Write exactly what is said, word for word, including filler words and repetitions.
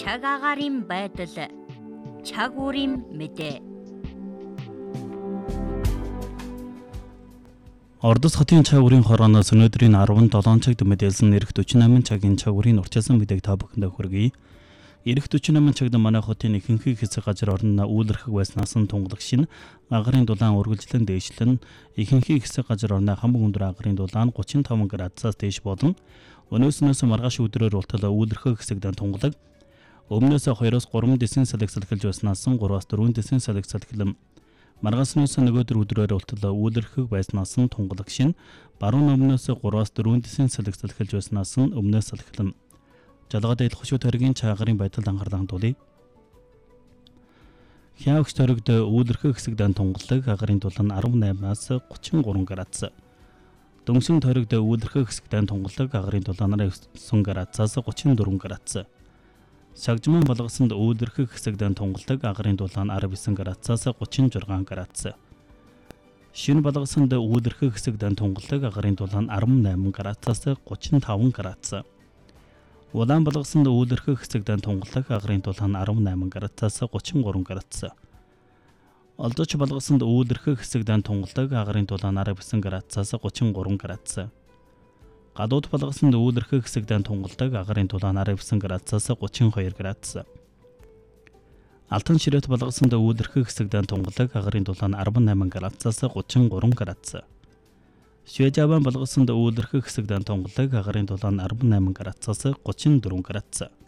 Чаг агаарын байдал, чаг үеийн мэдээ. Ордос хотын чаг үеийн хорооноос өнөөдрийн арван долоон цагт мэдээлсэн эрх forty-eight цагийн чаг үеийн урчилсан мэдээг та бүхэндээ хүргэе. Эрх forty-eight цагт манай хотын ихэнх хэсэг газар орноо үүлэрхэг байснаас нь тунгалаг шин агарын дулаан үргэлжлэн дээшлэн ихэнх хэсэг газар орноо хамаг өндөр агарын дулаан thirty-five градусаас дээш болон өнөөснөөс маргааш өдрөөр ултал үүлэрхэг хэсэгдэн тунгалаг өмнөөс two-оос three дэсийн салхи салхилж байснаас нь three-аас four дэсийн салхи салхилам маргаснаас нөгөөдөр өдрөөр ултал үүлэрхэг байснаас нь тунгалаг шин баруун өмнөөс three-аас four дэсийн салхи салхилж байснаас нь өмнөөс салхилам жалгад илхшүү төргийн чагарын байдалд анхаарлаа хандуулъя. Хявагч төрөгд үүлэрхэг хэсэгдэн тунгалаг агарын дулаан eighty-eight-аас thirty-three градус. Дөнгөсөн төрөгд үүлэрхэг хэсэгдэн тунгалаг агарын дулаан nine градусаас thirty-four градус. Сагжман болгосонд үүлэрхэг хэсэгдэн тунгалаг агарын дулаан nineteen градусаас thirty-six градус. Шинэ болгосонд үүлэрхэг хэсэгдэн тунгалаг агарын дулаан eighty-eight градусаас thirty-five градус. Улаан болгосонд үүлэрхэг хэсэгдэн тунгалаг агарын дулаан eighty-eight градусаас thirty-three градус. Олдоч болгосонд үүлэрхэг хэсэгдэн тунгалаг агарын дулаан nineteen градусаас thirty-three градус. Гадууд болгосонд үүлэрхэг хэсэгдэн тунгалаг агарын дулаан nineteen градусаас thirty-two градус. Алтан ширээт болгосонд үүлэрхэг хэсэгдэн тунгалаг агарын дулаан eighty-eight градусаас thirty-three градус. Швежаван болгосонд үүлэрхэг хэсэгдэн тунгалаг агарын дулаан eighty-eight градусаас thirty-four градус.